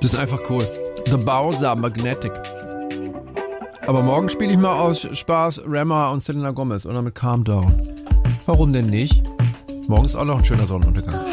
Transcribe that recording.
Das ist einfach cool. The Bowser Magnetic. Aber morgen spiele ich mal aus Spaß Rema und Selena Gomez oder mit Calm Down. Warum denn nicht? Morgen ist auch noch ein schöner Sonnenuntergang.